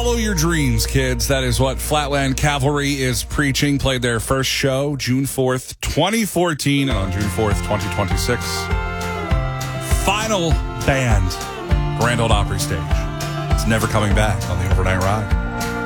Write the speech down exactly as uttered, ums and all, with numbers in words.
Follow your dreams, kids. That is what Flatland Cavalry is preaching. Played their first show June fourth, twenty fourteen, and on June fourth, twenty twenty-six, final band, Grand Ole Opry stage. It's never coming back on the Overnight Ride.